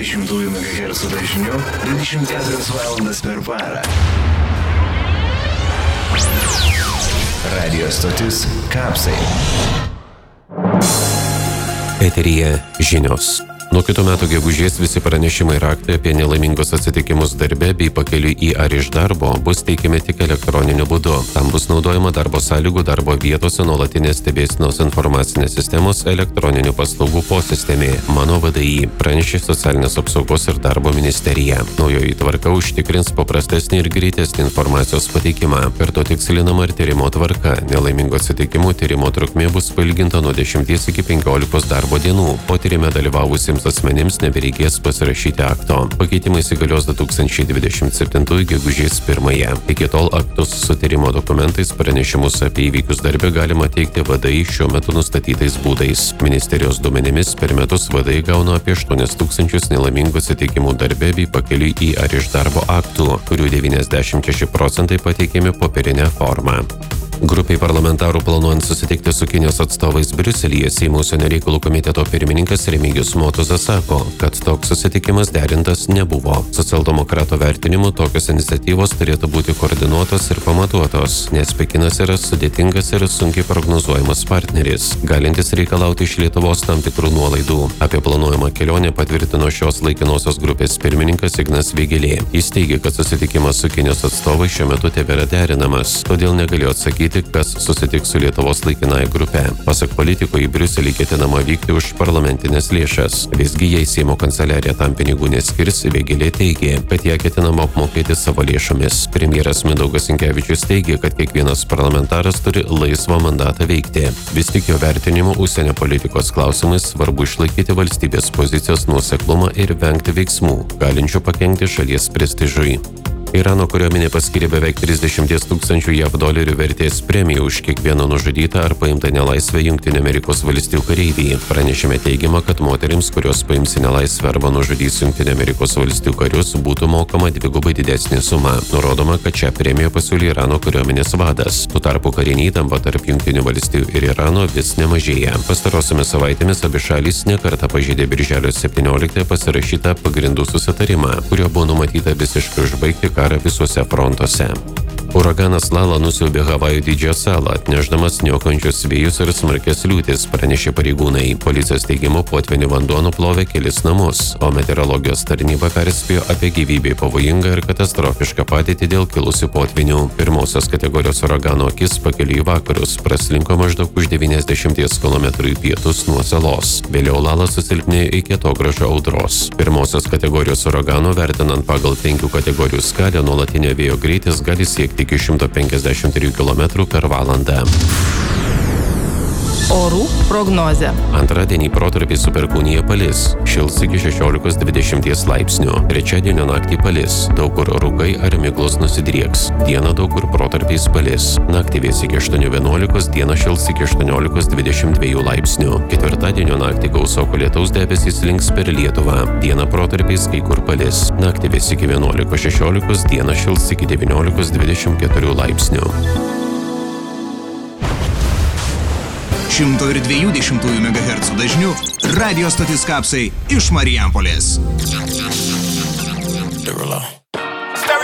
120 MHz dažniu 24 valandas per parą. Radio stotis Kapsai. Eteryje žinios. Nuo kitų metų gegužės visi pranešimai ir aktai apie nelaimingus atsitikimus darbe bei pakeliui į ar iš darbo bus teikiami tik elektroniniu būdu. Tam bus naudojama darbo sąlygų darbo vietose nuolatinės stebėsenos informacinės sistemos elektroninių paslaugų posistemė Mano VDI, pranešė Socialinės apsaugos ir darbo ministerija. Naujoji tvarka užtikrins paprastesnį ir greitesnį informacijos pateikimą. Per to tikslinama ir tyrimo tvarka. Nelaimingų atsitikimų tyrimo trukmė bus pailginta nuo 10 iki 15 darbo dienų. Po tyrime dalyvavusiems asmenims nebereikės pasirašyti akto. Pakeitimai įsigalios 2027 gegužės 1. Iki tol aktus su tyrimo dokumentais pranešimus apie įvykius darbe galima teikti VDI šiuo metu nustatytais būdais. Ministerijos duomenimis per metus VDI gauna apie 8000 nelaimingų atsitikimų darbe bei pakeliui į ar iš darbo aktų, kurių 96% pateikiami popierinę formą. Grupiai parlamentarų planuojant susitikti su Kinijos atstovais Briuselyje, Seimo užsienio reikalų komiteto pirmininkas Remigijus Motuzas sako, kad toks susitikimas derintas nebuvo. Socialdemokratų vertinimu tokios iniciatyvos turėtų būti koordinuotos ir pamatuotos, nes Pekinas yra sudėtingas ir sunkiai prognozuojamas partneris, galintis reikalauti iš Lietuvos tam tikrų nuolaidų. Apie planuojamą kelionę patvirtino šios laikinosios grupės pirmininkas Ignas Vėgėlė. Jis teigia, kad susitikimas su Kinijos atstovais šiuo metu tebėra derinamas, todėl negalėjo atsakyti, kas susitiks su Lietuvos laikinąja grupe. Pasak politiko, į Briuselį ketinama vykti už parlamentinės lėšas. Visgi, jei Seimo kanceliarija tam pinigų neskirs, Vėgėlė teigė, kad ją ketinama apmokėti savo lėšomis. Premjeras Mindaugas Sinkevičius teigė, kad kiekvienas parlamentaras turi laisvą mandatą veikti. Vis tik jo vertinimu užsienio politikos klausimais svarbu išlaikyti valstybės pozicijos nuoseklumą ir vengti veiksmų, galinčių pakenkti šalies prestižui. Irano kariuomenė paskyrė beveik 30 000 JAV dolerių vertės premiją už kiekvieną nužudytą ar paimtą nelaisvę Jungtinių Amerikos valstijų kareivį. Pranešime teigiama, kad moterims, kurios paims į nelaisvę arba nužudys Jungtinių Amerikos valstijų karius, būtų mokama dvigubai didesnė suma. Nurodoma, kad šią premiją pasiūlė Irano kariuomenės vadas. Tuo tarpu karinė įtampa tarp Jungtinių valstijų ir Irano vis nemažėja. Pastarosiomis savaitėmis abi šalys nekartą pažeidė birželio 17 pasirašytą pagrindų susitarimą, kurio buvo numatyta visiškai užbaigti karą visuose frontuose. Uraganas Lala nusiaubė Havajų didžiąją salą, atnešdamas niokojančius vėjus ir smarkias liūtis, pranešė pareigūnai. Policijos teigimu potvynio vanduo nuplovė kelis namus, o meteorologijos tarnyba perspėjo apie gyvybei pavojingą ir katastrofišką padėtį dėl kilusių potvynių. Pirmosios kategorijos uragano akis pakeliui į vakarus praslinko maždaug už 90 km į pietus nuo salos. Vėliau Lala susilpnėjo iki atogrąžų audros. Pirmosios kategorijos uragano, vertinant pagal 5 kategorijų skalę, nuolatinio vėjo greitis gali siekti iki 153 km per valandą. Orų prognozė. Antradienį protarpiais su perkūnija palis. Šils iki 16-20 laipsnių. Trečiadienio naktį palis. Daug kur rūkai ar miglos nusidrieks. Dieną daug kur protarpiais palis. Naktį vės iki 8-11, dieną šils iki 18-22 laipsnių. Ketvirtadienio naktį gausoko lietaus debesys slinks per Lietuvą. Dieną protarpiais kai kur palis. Naktį vės iki 11-16, dieną šils iki 19-24 laipsnių. 120 MHz dažniu radio stotis Kapsai iš Marijampolės.